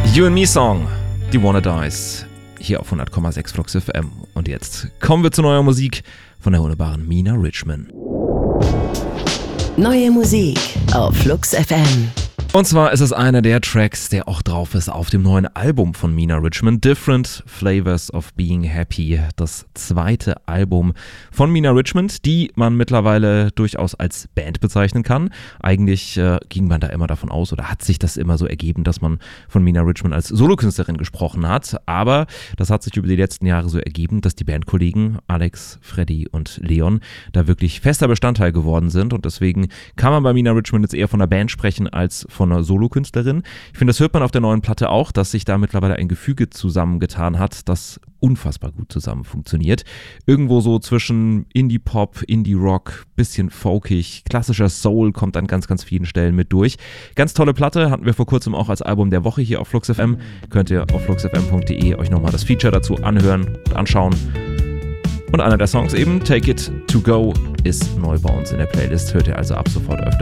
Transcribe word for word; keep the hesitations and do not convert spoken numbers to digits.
You and Me Song, die Wanna Dies, hier auf hundert Komma sechs Flux F M. Und jetzt kommen wir zu neuer Musik von der wunderbaren Mina Richman. Neue Musik auf Flux F M. Und zwar ist es einer der Tracks, der auch drauf ist auf dem neuen Album von Mina Richman, Different Flavors of Being Happy. Das zweite Album von Mina Richman, die man mittlerweile durchaus als Band bezeichnen kann. Eigentlich äh, ging man da immer davon aus oder hat sich das immer so ergeben, dass man von Mina Richman als Solokünstlerin gesprochen hat. Aber das hat sich über die letzten Jahre so ergeben, dass die Bandkollegen Alex, Freddy und Leon da wirklich fester Bestandteil geworden sind. Und deswegen kann man bei Mina Richman jetzt eher von einer Band sprechen als von einer Solokünstlerin. Ich finde, das hört man auf der neuen Platte auch, dass sich da mittlerweile ein Gefüge zusammengetan hat, das unfassbar gut zusammen funktioniert. Irgendwo so zwischen Indie-Pop, Indie-Rock, bisschen folkig, klassischer Soul kommt an ganz, ganz vielen Stellen mit durch. Ganz tolle Platte, hatten wir vor kurzem auch als Album der Woche hier auf Flux F M. Könnt ihr auf flux f m punkt d e euch nochmal das Feature dazu anhören und anschauen. Und einer der Songs eben, Take It To Go, ist neu bei uns in der Playlist. Hört ihr also ab sofort öfter